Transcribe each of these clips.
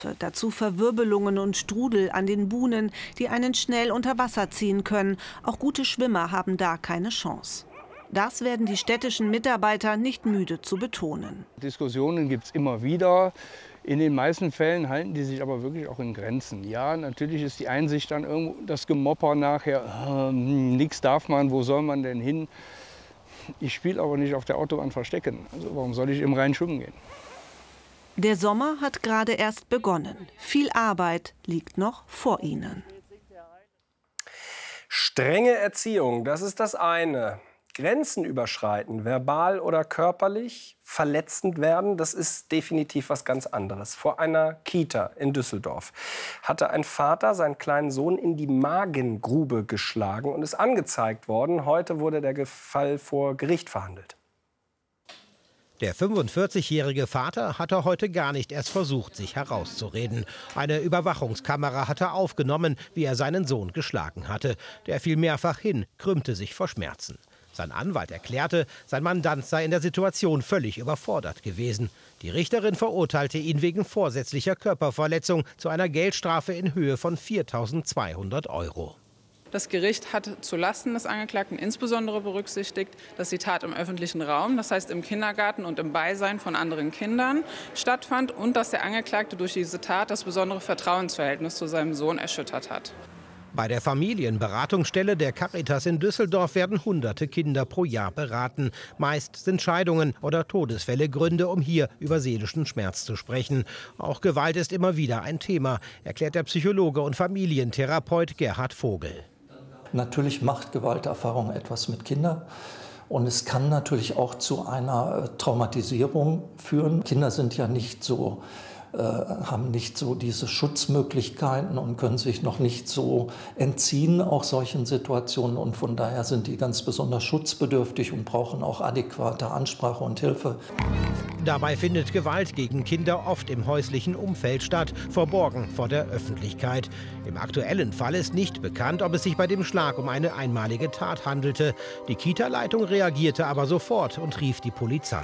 Dazu Verwirbelungen und Strudel an den Buhnen, die einen schnell unter Wasser ziehen können. Auch gute Schwimmer haben da keine Chance. Das werden die städtischen Mitarbeiter nicht müde zu betonen. Diskussionen gibt es immer wieder. In den meisten Fällen halten die sich aber wirklich auch in Grenzen. Ja, natürlich ist die Einsicht dann irgendwo das Gemopper nachher, nichts darf man, wo soll man denn hin? Ich spiele aber nicht auf der Autobahn Verstecken. Also warum soll ich im Rhein schwimmen gehen? Der Sommer hat gerade erst begonnen. Viel Arbeit liegt noch vor ihnen. Strenge Erziehung, das ist das eine. Grenzen überschreiten, verbal oder körperlich, verletzend werden, das ist definitiv was ganz anderes. Vor einer Kita in Düsseldorf hatte ein Vater seinen kleinen Sohn in die Magengrube geschlagen und ist angezeigt worden. Heute wurde der Fall vor Gericht verhandelt. Der 45-jährige Vater hatte heute gar nicht erst versucht, sich herauszureden. Eine Überwachungskamera hatte aufgenommen, wie er seinen Sohn geschlagen hatte. Der fiel mehrfach hin, krümmte sich vor Schmerzen. Sein Anwalt erklärte, sein Mandant sei in der Situation völlig überfordert gewesen. Die Richterin verurteilte ihn wegen vorsätzlicher Körperverletzung zu einer Geldstrafe in Höhe von 4.200 €. Das Gericht hat zulasten des Angeklagten insbesondere berücksichtigt, dass die Tat im öffentlichen Raum, das heißt im Kindergarten und im Beisein von anderen Kindern stattfand und dass der Angeklagte durch diese Tat das besondere Vertrauensverhältnis zu seinem Sohn erschüttert hat. Bei der Familienberatungsstelle der Caritas in Düsseldorf werden hunderte Kinder pro Jahr beraten. Meist sind Scheidungen oder Todesfälle Gründe, um hier über seelischen Schmerz zu sprechen. Auch Gewalt ist immer wieder ein Thema, erklärt der Psychologe und Familientherapeut Gerhard Vogel. Natürlich macht Gewalterfahrung etwas mit Kindern. Und es kann natürlich auch zu einer Traumatisierung führen. Kinder sind ja nicht so, haben nicht so diese Schutzmöglichkeiten und können sich noch nicht so entziehen, auch solchen Situationen. Und von daher sind die ganz besonders schutzbedürftig und brauchen auch adäquate Ansprache und Hilfe. Dabei findet Gewalt gegen Kinder oft im häuslichen Umfeld statt, verborgen vor der Öffentlichkeit. Im aktuellen Fall ist nicht bekannt, ob es sich bei dem Schlag um eine einmalige Tat handelte. Die Kita-Leitung reagierte aber sofort und rief die Polizei.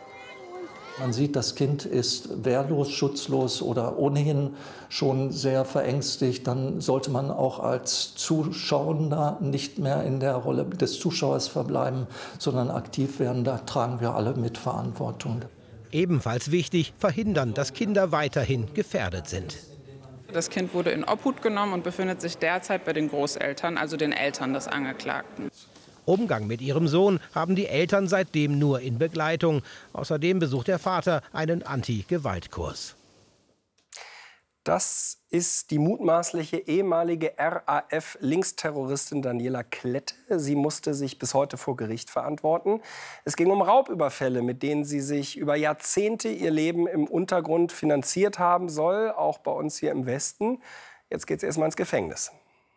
Man sieht, das Kind ist wehrlos, schutzlos oder ohnehin schon sehr verängstigt. Dann sollte man auch als Zuschauender nicht mehr in der Rolle des Zuschauers verbleiben, sondern aktiv werden. Da tragen wir alle mit Verantwortung. Ebenfalls wichtig, verhindern, dass Kinder weiterhin gefährdet sind. Das Kind wurde in Obhut genommen und befindet sich derzeit bei den Großeltern, also den Eltern des Angeklagten. Umgang mit ihrem Sohn haben die Eltern seitdem nur in Begleitung. Außerdem besucht der Vater einen Anti-Gewalt-Kurs. Das ist die mutmaßliche ehemalige RAF-Linksterroristin Daniela Klette. Sie musste sich bis heute vor Gericht verantworten. Es ging um Raubüberfälle, mit denen sie sich über Jahrzehnte ihr Leben im Untergrund finanziert haben soll, auch bei uns hier im Westen. Jetzt geht es erstmal ins Gefängnis.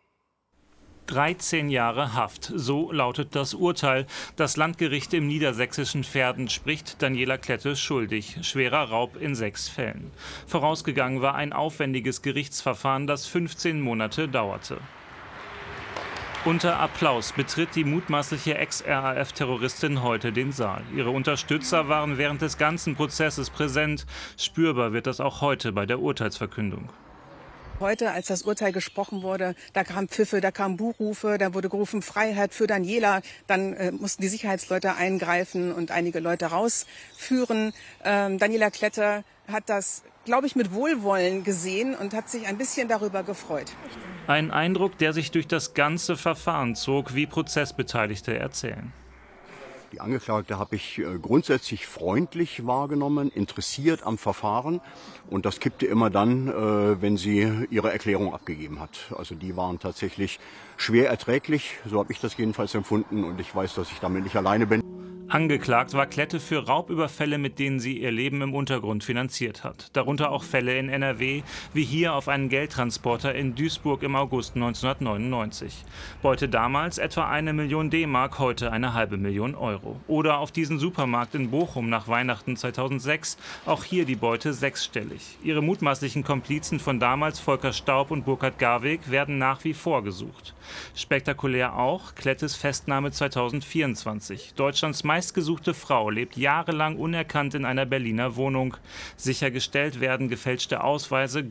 13 Jahre Haft, so lautet das Urteil. Das Landgericht im niedersächsischen Verden spricht Daniela Klette schuldig. Schwerer Raub in 6 Fällen. Vorausgegangen war ein aufwendiges Gerichtsverfahren, das 15 Monate dauerte. Unter Applaus betritt die mutmaßliche Ex-RAF-Terroristin heute den Saal. Ihre Unterstützer waren während des ganzen Prozesses präsent. Spürbar wird das auch heute bei der Urteilsverkündung. Heute, als das Urteil gesprochen wurde, da kamen Pfiffe, da kamen Buhrufe, da wurde gerufen Freiheit für Daniela. Dann mussten die Sicherheitsleute eingreifen und einige Leute rausführen. Daniela Klette hat das, glaube ich, mit Wohlwollen gesehen und hat sich ein bisschen darüber gefreut. Ein Eindruck, der sich durch das ganze Verfahren zog, wie Prozessbeteiligte erzählen. Die Angeklagte habe ich grundsätzlich freundlich wahrgenommen, interessiert am Verfahren. Und das kippte immer dann, wenn sie ihre Erklärung abgegeben hat. Also die waren tatsächlich schwer erträglich, so habe ich das jedenfalls empfunden. Und ich weiß, dass ich damit nicht alleine bin. Angeklagt war Klette für Raubüberfälle, mit denen sie ihr Leben im Untergrund finanziert hat. Darunter auch Fälle in NRW, wie hier auf einen Geldtransporter in Duisburg im August 1999. Beute damals etwa 1 Million D-Mark, heute eine halbe Million Euro. Oder auf diesen Supermarkt in Bochum nach Weihnachten 2006, auch hier die Beute sechsstellig. Ihre mutmaßlichen Komplizen von damals, Volker Staub und Burkhard Garweg, werden nach wie vor gesucht. Spektakulär auch Klettes Festnahme 2024. Deutschlands meistgesuchte Frau lebt jahrelang unerkannt in einer Berliner Wohnung. Sichergestellt werden gefälschte Ausweise,